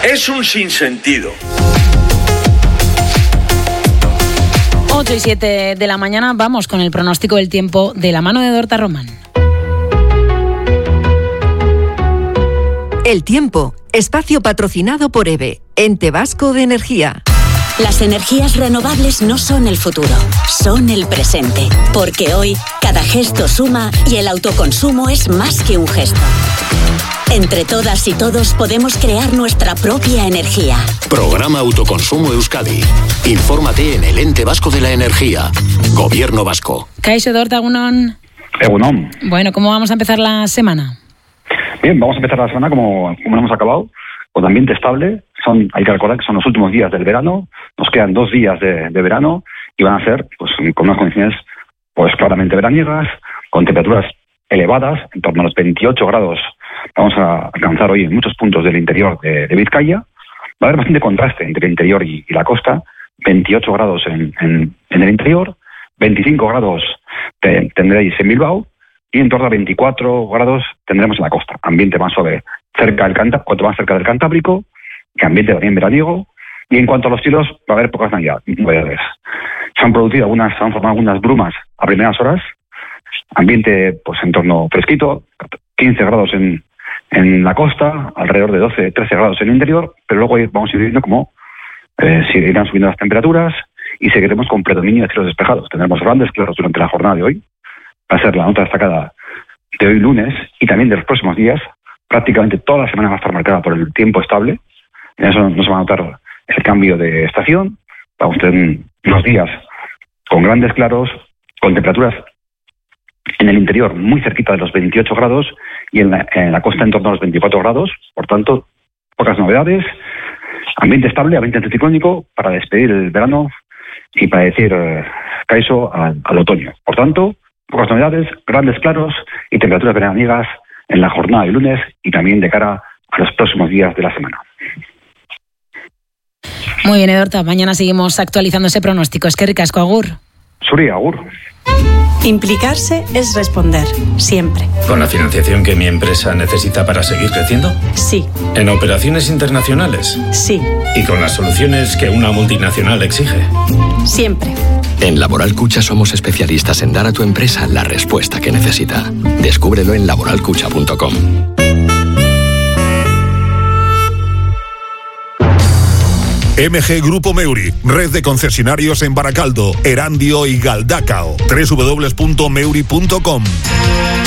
Es un sinsentido. 8:07 de la mañana, vamos con el pronóstico del tiempo de la mano de Dorta Román. El tiempo, espacio patrocinado por EVE, Ente Vasco de Energía. Las energías renovables no son el futuro, son el presente. Porque hoy, cada gesto suma y el autoconsumo es más que un gesto. Entre todas y todos podemos crear nuestra propia energía. Programa Autoconsumo Euskadi. Infórmate en el Ente Vasco de la Energía. Gobierno Vasco. Kaixo Dorta, egunon. Egunon. Bueno, ¿cómo vamos a empezar la semana? Bien, vamos a empezar la semana como hemos acabado, con ambiente estable. Hay que recordar que son los últimos días del verano, nos quedan 2 días de verano y van a ser pues, con unas condiciones pues claramente veraniegas, con temperaturas elevadas, en torno a los 28 grados vamos a alcanzar hoy en muchos puntos del interior de Vizcaya. Va a haber bastante contraste entre el interior y la costa, 28 grados en el interior, 25 grados tendréis en Bilbao y en torno a 24 grados tendremos en la costa, ambiente más suave cerca del cuanto más cerca del Cantábrico, que ambiente también veraniego. Y en cuanto a los cielos, va a haber pocas novedades. Se han formado algunas brumas a primeras horas, ambiente pues en torno fresquito, 15 grados en la costa, alrededor de 12-13 grados en el interior, pero luego vamos a ir viendo cómo irán subiendo las temperaturas y seguiremos con predominio de cielos despejados. Tendremos grandes claros durante la jornada de hoy, va a ser la nota destacada de hoy lunes y también de los próximos días. Prácticamente toda la semana va a estar marcada por el tiempo estable. En eso no se va a notar el cambio de estación. Vamos a tener unos días con grandes claros, con temperaturas en el interior muy cerquita de los 28 grados y en la costa en torno a los 24 grados. Por tanto, pocas novedades. Ambiente estable, ambiente anticiclónico para despedir el verano y para decir Kaixo al otoño. Por tanto, pocas novedades, grandes claros y temperaturas veraniegas en la jornada de lunes y también de cara a los próximos días de la semana. Muy bien, Dorta, mañana seguimos actualizando ese pronóstico. Eskerrik asko, agur. Suri, agur. Implicarse es responder, siempre. ¿Con la financiación que mi empresa necesita para seguir creciendo? Sí. ¿En operaciones internacionales? Sí. ¿Y con las soluciones que una multinacional exige? Siempre. En Laboral Cucha somos especialistas en dar a tu empresa la respuesta que necesita. Descúbrelo en laboralcucha.com. MG Grupo Meuri, red de concesionarios en Baracaldo, Erandio y Galdacao. www.meuri.com.